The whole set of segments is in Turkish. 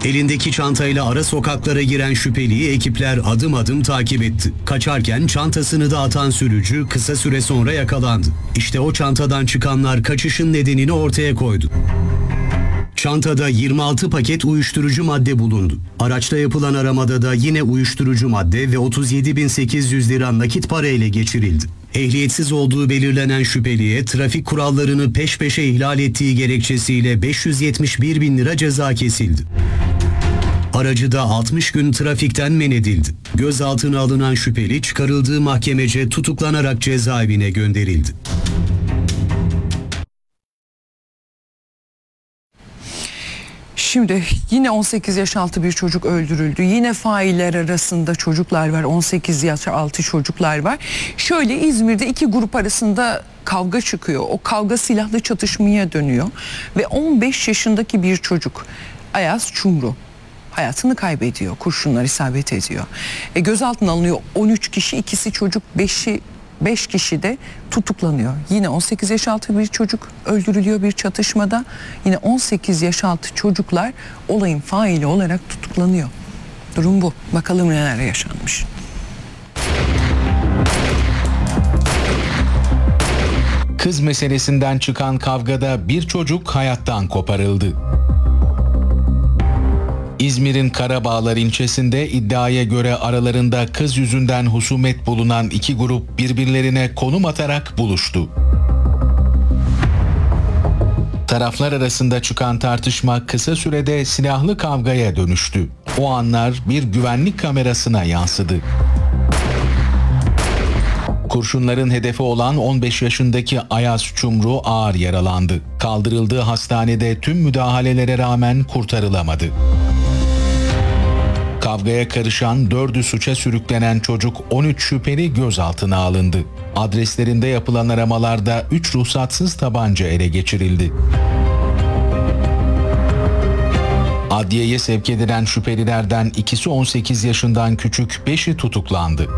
Elindeki çantayla ara sokaklara giren şüpheliyi ekipler adım adım takip etti. Kaçarken çantasını da atan sürücü kısa süre sonra yakalandı. İşte o çantadan çıkanlar kaçışın nedenini ortaya koydu. Çantada 26 paket uyuşturucu madde bulundu. Araçta yapılan aramada da yine uyuşturucu madde ve 37.800 lira nakit para ele geçirildi. Ehliyetsiz olduğu belirlenen şüpheliye trafik kurallarını peş peşe ihlal ettiği gerekçesiyle 571 bin lira ceza kesildi. Aracı da 60 gün trafikten men edildi. Gözaltına alınan şüpheli çıkarıldığı mahkemece tutuklanarak cezaevine gönderildi. Şimdi yine 18 yaş altı bir çocuk öldürüldü. Yine failler arasında çocuklar var. 18 yaş altı çocuklar var. Şöyle İzmir'de iki grup arasında kavga çıkıyor. O kavga silahlı çatışmaya dönüyor. Ve 15 yaşındaki bir çocuk Ayaz Çumru hayatını kaybediyor. Kurşunlar isabet ediyor. Gözaltına alınıyor 13 kişi, ikisi çocuk, 5 kişi de tutuklanıyor. Yine 18 yaş altı bir çocuk öldürülüyor bir çatışmada. Yine 18 yaş altı çocuklar olayın faili olarak tutuklanıyor. Durum bu. Bakalım neler yaşanmış. Kız meselesinden çıkan kavgada bir çocuk hayattan koparıldı. İzmir'in Karabağlar ilçesinde iddiaya göre aralarında kız yüzünden husumet bulunan iki grup birbirlerine konum atarak buluştu. Taraflar arasında çıkan tartışma kısa sürede silahlı kavgaya dönüştü. O anlar bir güvenlik kamerasına yansıdı. Kurşunların hedefi olan 15 yaşındaki Ayaz Çumru ağır yaralandı. Kaldırıldığı hastanede tüm müdahalelere rağmen kurtarılamadı. Kavgaya karışan 4'ü suça sürüklenen çocuk 13 şüpheli gözaltına alındı. Adreslerinde yapılan aramalarda 3 ruhsatsız tabanca ele geçirildi. Adliyeye sevk edilen şüphelilerden ikisi 18 yaşından küçük, 5'i tutuklandı.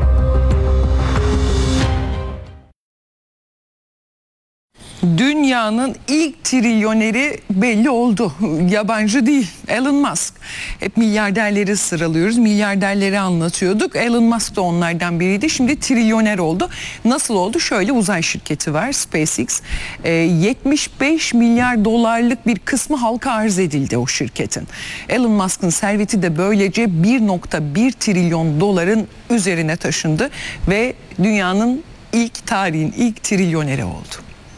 Dünyanın ilk trilyoneri belli oldu. Yabancı değil. Elon Musk. Hep milyarderleri sıralıyoruz. Milyarderleri anlatıyorduk. Elon Musk da onlardan biriydi. Şimdi trilyoner oldu. Nasıl oldu? Şöyle uzay şirketi var. SpaceX. 75 milyar dolarlık bir kısmı halka arz edildi o şirketin. Elon Musk'ın serveti de böylece 1,1 trilyon doların üzerine taşındı ve dünyanın tarihin ilk trilyoneri oldu.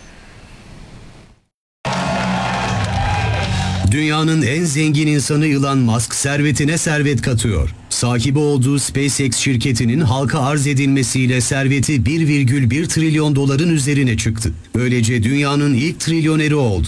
Dünyanın en zengin insanı Elon Musk servetine servet katıyor. Sahibi olduğu SpaceX şirketinin halka arz edilmesiyle serveti 1,1 trilyon doların üzerine çıktı. Böylece dünyanın ilk trilyoneri oldu.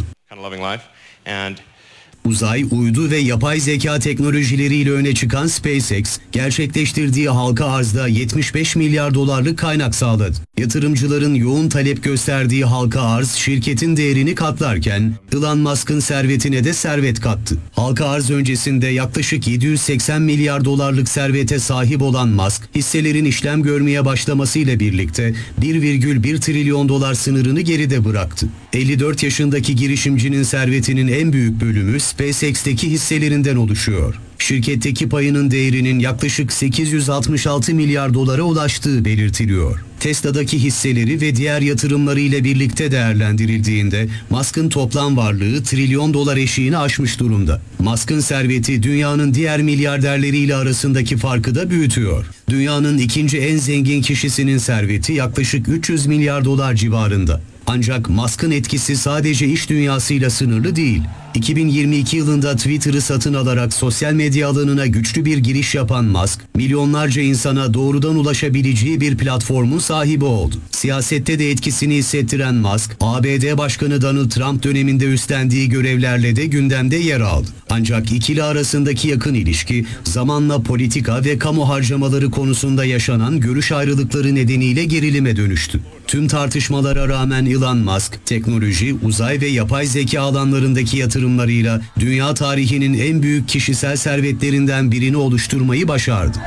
Uzay, uydu ve yapay zeka teknolojileriyle öne çıkan SpaceX, gerçekleştirdiği halka arzda 75 milyar dolarlık kaynak sağladı. Yatırımcıların yoğun talep gösterdiği halka arz şirketin değerini katlarken Elon Musk'ın servetine de servet kattı. Halka arz öncesinde yaklaşık 780 milyar dolarlık servete sahip olan Musk, hisselerin işlem görmeye başlamasıyla birlikte 1,1 trilyon dolar sınırını geride bıraktı. 54 yaşındaki girişimcinin servetinin en büyük bölümü SpaceX'teki hisselerinden oluşuyor. Şirketteki payının değerinin yaklaşık 866 milyar dolara ulaştığı belirtiliyor. Tesla'daki hisseleri ve diğer yatırımları ile birlikte değerlendirildiğinde Musk'ın toplam varlığı trilyon dolar eşiğini aşmış durumda. Musk'ın serveti dünyanın diğer milyarderleriyle arasındaki farkı da büyütüyor. Dünyanın ikinci en zengin kişisinin serveti yaklaşık 300 milyar dolar civarında. Ancak Musk'ın etkisi sadece iş dünyasıyla sınırlı değil. 2022 yılında Twitter'ı satın alarak sosyal medya alanına güçlü bir giriş yapan Musk, milyonlarca insana doğrudan ulaşabileceği bir platformun sahibi oldu. Siyasette de etkisini hissettiren Musk, ABD Başkanı Donald Trump döneminde üstlendiği görevlerle de gündemde yer aldı. Ancak ikili arasındaki yakın ilişki, zamanla politika ve kamu harcamaları konusunda yaşanan görüş ayrılıkları nedeniyle gerilime dönüştü. Tüm tartışmalara rağmen Elon Musk, teknoloji, uzay ve yapay zeka alanlarındaki yatırımlarıyla dünya tarihinin en büyük kişisel servetlerinden birini oluşturmayı başardı.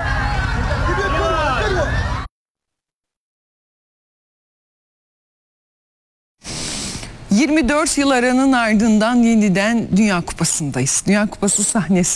24 yıl aranın ardından yeniden Dünya Kupası'ndayız. Dünya Kupası sahnesi